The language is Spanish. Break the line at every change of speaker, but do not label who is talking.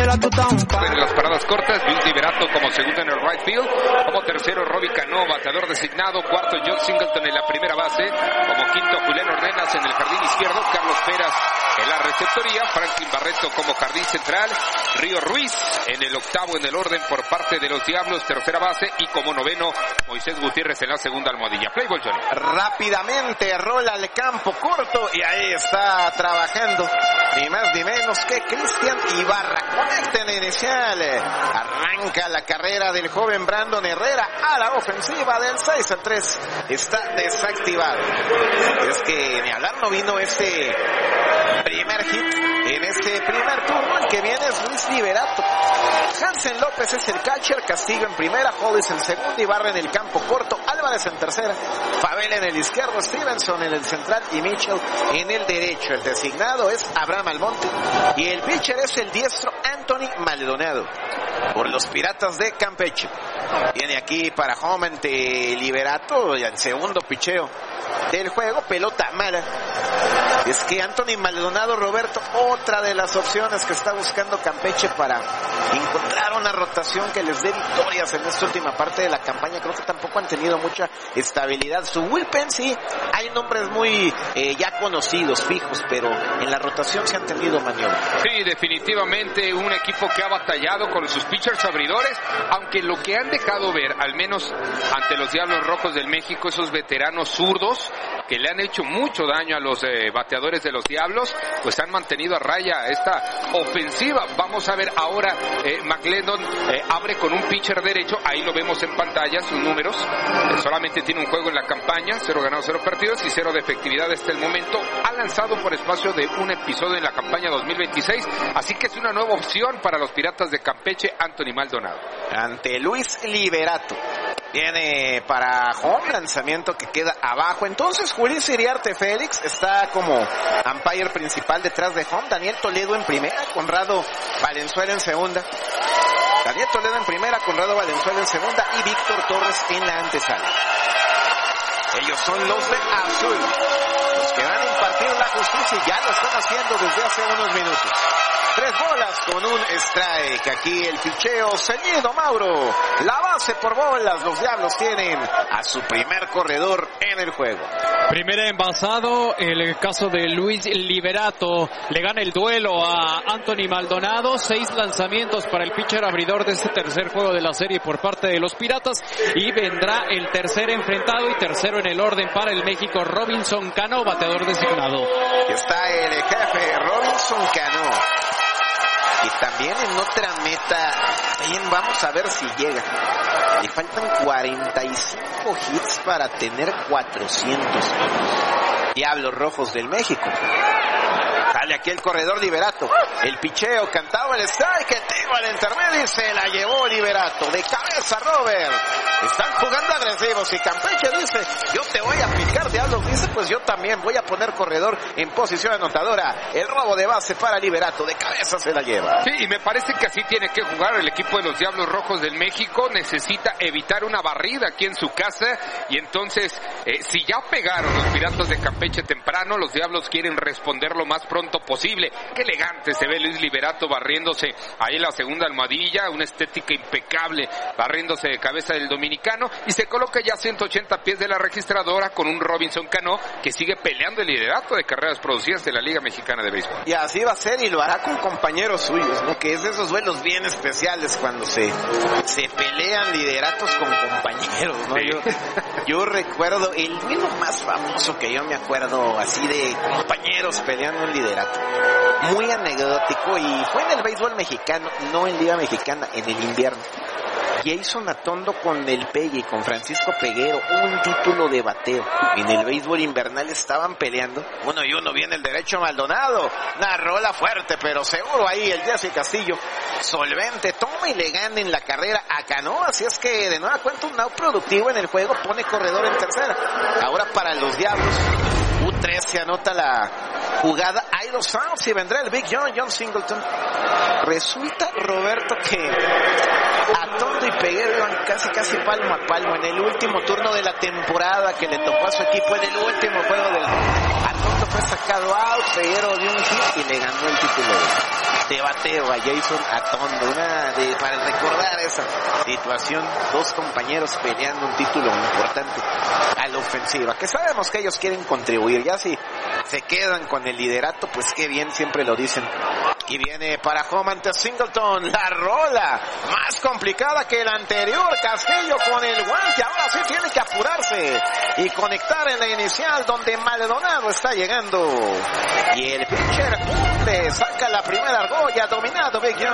En las paradas cortas, Luis Liberato como segundo en el right field, como tercero Robbie Cano, bateador designado, cuarto John Singleton en la primera base, como quinto Julián Ornelas en el jardín izquierdo, Carlos Peras en la receptoría, Franklin Barreto como jardín central, Río Ruiz en el octavo en el orden por parte de los Diablos, tercera base, y como noveno Moisés Gutiérrez en la segunda almohadilla. Play ball, Johnny.
Rápidamente rola al campo corto y ahí está trabajando ni más ni menos que Cristian Ibarra. Conecta en la inicial, arranca la carrera del joven Brandon Herrera a la ofensiva del 6-3, está desactivado. Es que ni hablar, no vino este primer hit en este primer turno. El que viene es Luis Liberato. Hansen López es el catcher, Castillo en primera, Hollis en segunda, Ibarra en el campo corto, Álvarez en tercera, Fabel en el izquierdo, Stevenson en el central y Mitchell en el derecho. El designado es Abraham Almonte y el pitcher es el diestro Anthony Maldonado por los Piratas de Campeche. Viene aquí para home ante Liberato y el segundo picheo del juego, pelota mala. Es que Anthony Maldonado, Roberto, otra de las opciones que está buscando Campeche para encontrar una rotación que les dé victorias en esta última parte de la campaña. Creo que tampoco han tenido mucha estabilidad. Su bullpen sí, hay nombres muy ya conocidos, fijos, pero en la rotación se han tenido maniobras.
Sí, definitivamente un equipo que ha batallado con sus pitchers abridores, aunque lo que han dejado ver, al menos ante los Diablos Rojos del México, esos veteranos zurdos que le han hecho mucho daño a los bateadores de los Diablos, pues han mantenido a raya esta ofensiva. Vamos a ver ahora, McLendon abre con un pitcher derecho, ahí lo vemos en pantalla, sus números, solamente tiene un juego en la campaña, 0 ganados, 0 perdidos y 0 de efectividad hasta el momento. Ha lanzado por espacio de un episodio en la campaña 2026, así que es una nueva opción para los Piratas de Campeche, Anthony Maldonado.
Ante Luis Liberato. Viene para home, lanzamiento que queda abajo. Entonces Julio Iriarte Félix está como umpire principal detrás de home. Daniel Toledo en primera, Conrado Valenzuela en segunda. Daniel Toledo en primera, Conrado Valenzuela en segunda y Víctor Torres en la antesala. Ellos son los de azul, los que van a impartir la justicia y ya lo están haciendo desde hace unos minutos. 3 bolas con un strike. Aquí el picheo ceñido, Mauro. La base por bolas. Los Diablos tienen a su primer corredor en el juego.
Primera envasado. El caso de Luis Liberato. Le gana el duelo a Anthony Maldonado. 6 lanzamientos para el pitcher abridor de este tercer juego de la serie por parte de los Piratas. Y vendrá el tercer enfrentado y tercero en el orden para el México, Robinson Cano, bateador designado.
Está el jefe Robinson Cano. Y también en otra meta, bien, vamos a ver si llega. Le faltan 45 hits para tener 400. Diablos Rojos del México. Sale aquí el corredor Liberato. El picheo cantado, el strike, el tiro al intermedio y se la llevó Liberato. De cabeza Robert. Están jugando agresivos y Campeche dice, yo te voy a picar. Diablos dice, pues yo también voy a poner corredor en posición anotadora. El robo de base para Liberato. De cabeza se la lleva.
Sí, y me parece que así tiene que jugar el equipo de los Diablos Rojos del México. Necesita evitar una barrida aquí en su casa. Y entonces, si ya pegaron los Piratas de Campeche temprano, los Diablos quieren responder lo más pronto posible. Qué elegante se ve Luis Liberato barriéndose ahí en la segunda almohadilla, una estética impecable, barriéndose de cabeza del dominicano, y se coloca ya a 180 pies de la registradora con un Robinson Cano que sigue peleando el liderato de carreras producidas de la Liga Mexicana de Béisbol.
Y así va a ser, y lo hará con compañeros suyos, ¿no? Que es de esos duelos bien especiales cuando se pelean lideratos con compañeros, ¿no? Sí. Yo recuerdo el duelo más famoso que yo me acuerdo así de compañeros peleando un liderato. Muy anecdótico y fue en el béisbol mexicano, no en Liga Mexicana, en el invierno. Jason Atondo con el Pegue y con Francisco Peguero, un título de bateo. En el béisbol invernal estaban peleando. 1-1, viene el derecho Maldonado. Una rola fuerte, pero seguro ahí el Jesse Castillo, solvente, toma y le gana en la carrera a Cano. Así es que de nueva cuenta un out productivo en el juego, pone corredor en tercera. Ahora para los Diablos, U3 se anota la jugada. Hay 2 outs y vendrá el Big John Singleton. Resulta, Roberto, que Atondo y Peguero iban casi palmo a palmo en el último turno de la temporada que le tocó a su equipo en el último juego del... Atondo fue sacado out, Peguero dio un hit y le ganó el título. de bateo a Jason Atondo. Para recordar esa situación, dos compañeros peleando un título importante a la ofensiva, que sabemos que ellos quieren contribuir. Ya si se quedan con el liderato, pues qué bien, siempre lo dicen. Y viene para home ante Singleton, la rola más complicada que el anterior. Castillo con el guante, ahora sí tiene que apurarse y conectar en la inicial donde Maldonado está llegando. Y el pitcher saca la primera argolla, dominado Big John.